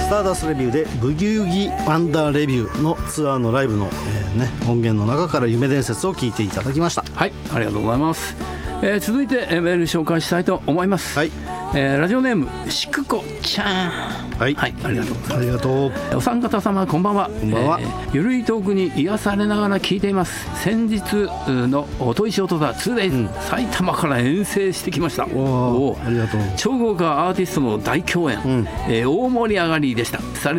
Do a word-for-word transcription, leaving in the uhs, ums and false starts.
スターダストレビューでブギウギワンダーレビューのツアーのライブの、えーね、音源の中から夢伝説を聞いていただきました。 はい、ありがとうございます。えー、続いてメール紹介したいと思います。 はい、 えー、ラジオネームしくこちゃん。 はい、 はい、ありがとうございます。 ありがとう。 お三方様こんばんは。 こんばんは。 えー、ゆるいトークに癒されながら聞いています。先日のトイショートだ ツーデイズ、うん、埼玉から遠征してきました。 おお、ありがとう。 超豪華アーティストの大共演、うん、えー、大盛り上がりでした。